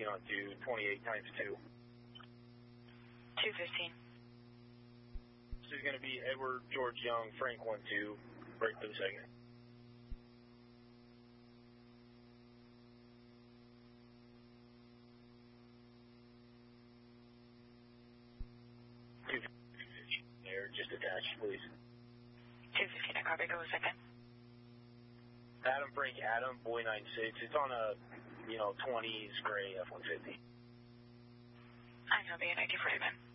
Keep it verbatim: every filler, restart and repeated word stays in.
fifteen on two, twenty-eight times two. two fifteen. This is going to be Edward George Young, Frank one two, break for the second. two fifteen there, just attached, please. two fifteen, I copy, go a second. Adam Frank Adam, Boy nine six, it's on a, you know, twenties gray F one fifty. I copy, ninety forty-one.